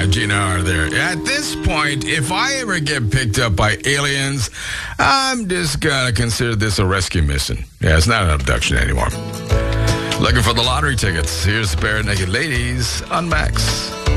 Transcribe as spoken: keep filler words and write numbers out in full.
and Gina are there. At this point, if I ever get picked up by aliens, I'm just going to consider this a rescue mission. Yeah, it's not an abduction anymore. Looking for the lottery tickets. Here's Bare Naked Ladies on Max.